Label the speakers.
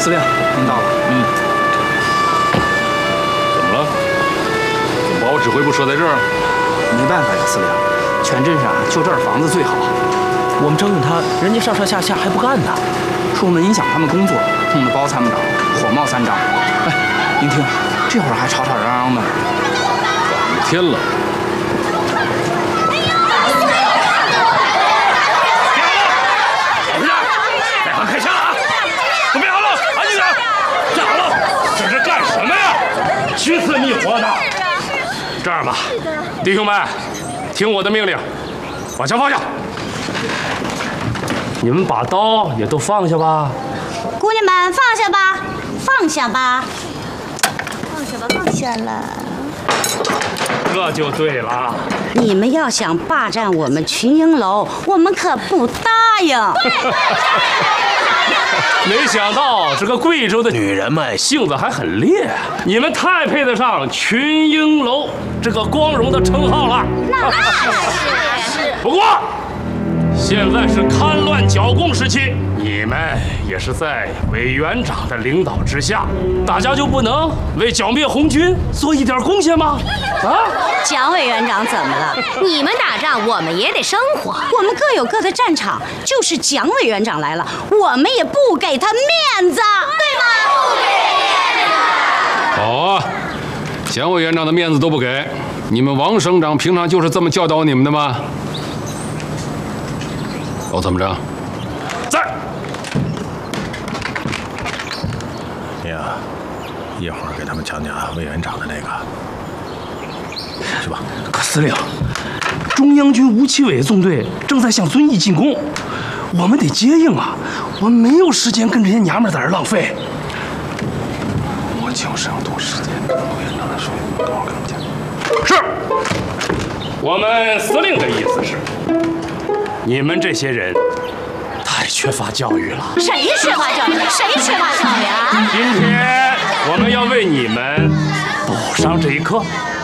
Speaker 1: 司令，您到了。
Speaker 2: 怎么了？怎么把我指挥部设在这儿？
Speaker 1: 没办法呀，司令，全镇上就这儿房子最好。
Speaker 3: 我们征用他，人家上上下下还不干呢，
Speaker 1: 说我们影响他们工作，弄得包参谋长火冒三丈。哎，您听，这会儿还吵吵嚷嚷的。
Speaker 2: 天了！
Speaker 4: 别喊开枪了啊！准备好了，安静点！站好了，这是干什么呀？虚死你活的！这样吧，弟兄们，听我的命令，把枪放下。你们把刀也都放下吧。
Speaker 5: 姑娘们，放下吧，放下吧，放下吧，放下了。
Speaker 4: 这就对了。
Speaker 5: 你们要想霸占我们群英楼，我们可不答应。
Speaker 4: 没想到这个贵州的女人们性子还很烈，你们太配得上群英楼这个光荣的称号了。
Speaker 5: 那是。
Speaker 4: 不过，现在是戡乱剿共时期，你们也是在委员长的领导之下，大家就不能为剿灭红军做一点贡献吗？啊？
Speaker 5: 蒋委员长怎么了？
Speaker 6: 你们打仗，我们也得生活。
Speaker 5: 我们各有各的战场，就是蒋委员长来了，我们也不给他面子，对吗？不给面子。
Speaker 2: 好啊，蒋委员长的面子都不给，你们王省长平常就是这么教导你们的吗？高参谋长，
Speaker 4: 在。
Speaker 7: 呀，一会儿给他们讲讲委员长的那个，去吧。
Speaker 3: 可司令，中央军吴奇伟纵队正在向遵义进攻，我们得接应啊！我们没有时间跟这些娘们在这浪费。
Speaker 7: 我就是要多时间。委员长的说，等会儿跟他们讲。
Speaker 4: 是。我们司令的意思是，你们这些人太缺乏教育了。
Speaker 5: 谁缺乏教育？谁缺乏教育啊？
Speaker 4: 今天我们要为你们补上这一课。